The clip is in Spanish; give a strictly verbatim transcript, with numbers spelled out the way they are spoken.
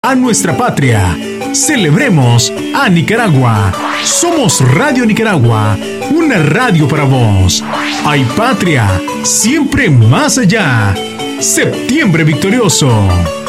a nuestra patria. Celebremos a Nicaragua. Somos Radio Nicaragua, una radio para vos. Hay patria, siempre más allá. Septiembre victorioso.